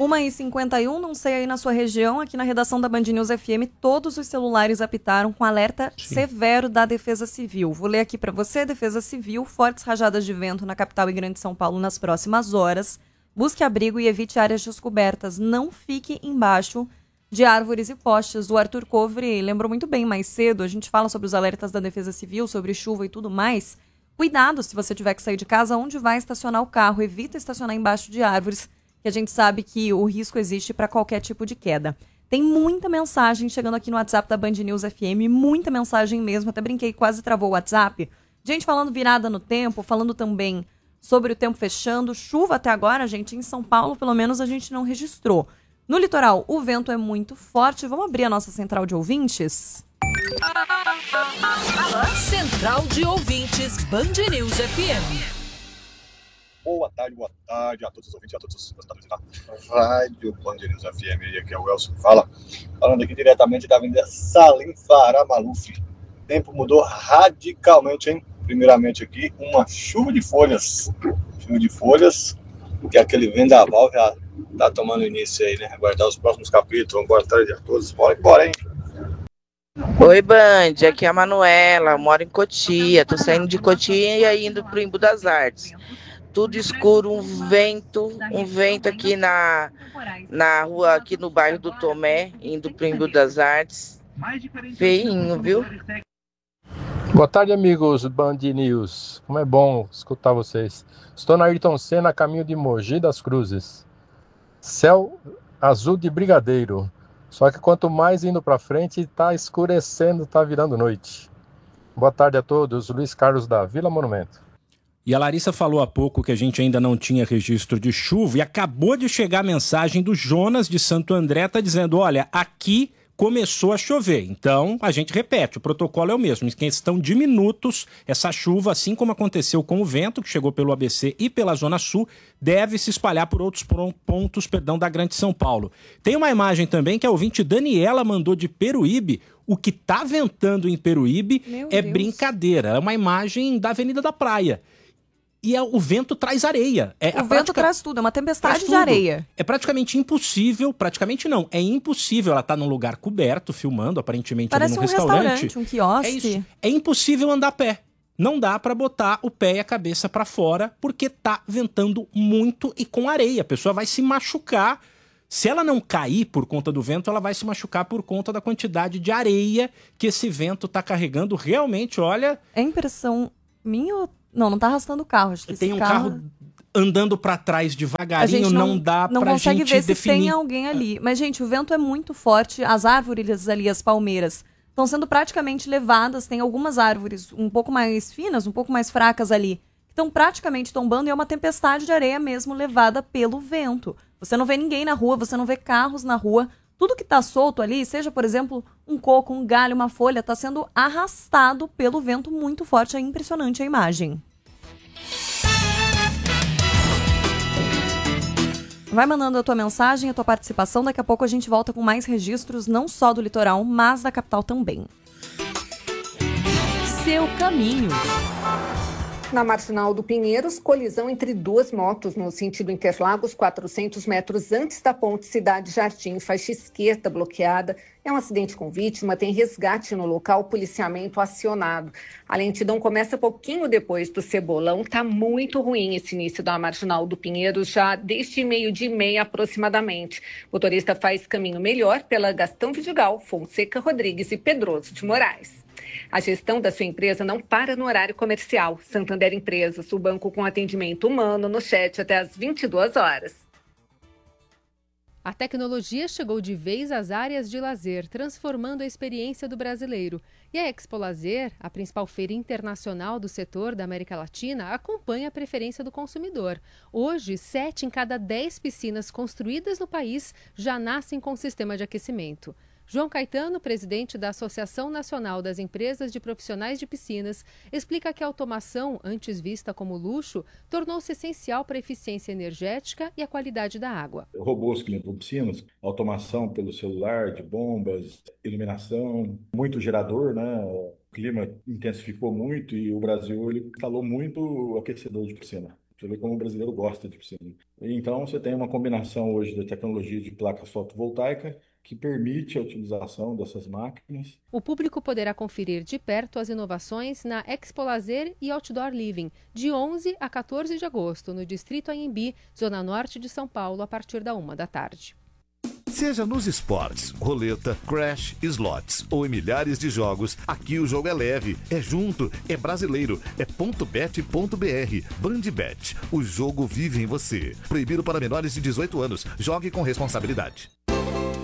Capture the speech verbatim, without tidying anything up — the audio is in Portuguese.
uma e cinquenta e um, não sei aí na sua região, aqui na redação da Band News F M, todos os celulares apitaram com alerta Sim. severo da Defesa Civil. Vou ler aqui para você, Defesa Civil, fortes rajadas de vento na capital e Grande São Paulo nas próximas horas. Busque abrigo e evite áreas descobertas. Não fique embaixo de árvores e postes. O Arthur Covre lembrou muito bem mais cedo, a gente fala sobre os alertas da Defesa Civil, sobre chuva e tudo mais. Cuidado se você tiver que sair de casa, onde vai estacionar o carro. Evita estacionar embaixo de árvores, que a gente sabe que o risco existe para qualquer tipo de queda. Tem muita mensagem chegando aqui no WhatsApp da Band News F M, muita mensagem mesmo, até brinquei, quase travou o WhatsApp. Gente falando virada no tempo, falando também sobre o tempo fechando. Chuva até agora, gente, em São Paulo, pelo menos a gente não registrou. No litoral, o vento é muito forte. Vamos abrir a nossa central de ouvintes? Central de ouvintes, Band News F M. Boa tarde, boa tarde a todos os ouvintes, a todos os gostadores da Rádio Band News F M. E aqui é o Elcio que fala, falando aqui diretamente da Avenida Salim Farah Maluf. O tempo mudou radicalmente, hein? Primeiramente aqui, uma chuva de folhas. Chuva de folhas, que aquele vendaval já tá tomando início aí, né? Aguardar os próximos capítulos. Boa tarde a todos. Bora embora, hein? Oi, Band, aqui é a Manuela, moro em Cotia. Tô saindo de Cotia e indo pro Embu das Artes. Tudo escuro, um vento, um vento aqui na, na rua, aqui no bairro do Tomé, indo pro Embu das Artes. Feinho, viu? Boa tarde, amigos Band News. Como é bom escutar vocês. Estou na Ayrton Senna, caminho de Mogi das Cruzes. Céu azul de brigadeiro. Só que quanto mais indo para frente, está escurecendo, está virando noite. Boa tarde a todos. Luiz Carlos da Vila Monumento. E a Larissa falou há pouco que a gente ainda não tinha registro de chuva e acabou de chegar a mensagem do Jonas de Santo André, tá dizendo, olha, aqui começou a chover. Então, a gente repete, o protocolo é o mesmo. Em questão de minutos, essa chuva, assim como aconteceu com o vento, que chegou pelo A B C e pela Zona Sul, deve se espalhar por outros pontos perdão, da Grande São Paulo. Tem uma imagem também que a ouvinte Daniela mandou de Peruíbe. O que tá ventando em Peruíbe Meu é Deus. Brincadeira. É uma imagem da Avenida da Praia. E é, o vento traz areia. É, O vento prática... traz tudo, é uma tempestade Traz de areia. É praticamente impossível, praticamente não, é impossível ela estar num lugar coberto, filmando, aparentemente Parece ali num um restaurante. restaurante, um quiosque. É isso. É impossível andar a pé. Não dá pra botar o pé e a cabeça pra fora, porque tá ventando muito e com areia. A pessoa vai se machucar. Se ela não cair por conta do vento, ela vai se machucar por conta da quantidade de areia que esse vento tá carregando. Realmente, olha... É impressão minha ou... Não, não tá arrastando o carro. Acho que Tem esse um carro... carro andando pra trás A devagarinho, gente não, não, dá não pra consegue gente ver se definir. tem alguém ali. Mas, gente, o vento é muito forte. As árvores ali, as palmeiras, estão sendo praticamente levadas. Tem algumas árvores um pouco mais finas, um pouco mais fracas ali, que estão praticamente tombando. E é uma tempestade de areia mesmo levada pelo vento. Você não vê ninguém na rua, você não vê carros na rua. Tudo que está solto ali, seja, por exemplo, um coco, um galho, uma folha, está sendo arrastado pelo vento muito forte. É impressionante a imagem. Vai mandando a tua mensagem, a tua participação. Daqui a pouco a gente volta com mais registros, não só do litoral, mas da capital também. Seu caminho. Na Marginal do Pinheiros, colisão entre duas motos no sentido Interlagos, quatrocentos metros antes da ponte Cidade Jardim, faixa esquerda bloqueada. É um acidente com vítima, tem resgate no local, policiamento acionado. A lentidão começa pouquinho depois do Cebolão, tá muito ruim esse início da Marginal do Pinheiros, já desde meio-dia e meia aproximadamente. O motorista faz caminho melhor pela Gastão Vidigal, Fonseca Rodrigues e Pedroso de Moraes. A gestão da sua empresa não para no horário comercial. Santander Empresas, o banco com atendimento humano no chat até às vinte e duas horas. A tecnologia chegou de vez às áreas de lazer, transformando a experiência do brasileiro. E a Expo Lazer, a principal feira internacional do setor da América Latina, acompanha a preferência do consumidor. Hoje, sete em cada dez piscinas construídas no país já nascem com sistema de aquecimento. João Caetano, presidente da Associação Nacional das Empresas de Profissionais de Piscinas, explica que a automação, antes vista como luxo, tornou-se essencial para a eficiência energética e a qualidade da água. Robôs que limpam piscinas, automação pelo celular, de bombas, iluminação, muito gerador, né? O clima intensificou muito e o Brasil ele instalou muito aquecedor de piscina. Você vê como o brasileiro gosta de piscina. Então, você tem uma combinação hoje da tecnologia de placas fotovoltaicas que permite a utilização dessas máquinas. O público poderá conferir de perto as inovações na Expo Lazer e Outdoor Living, de onze a quatorze de agosto, no Distrito Anhembi, Zona Norte de São Paulo, a partir da uma da tarde. Seja nos esportes, roleta, crash, slots ou em milhares de jogos, aqui o jogo é leve, é junto, é brasileiro, é ponto bet ponto br. Bandbet, o jogo vive em você. Proibido para menores de dezoito anos. Jogue com responsabilidade.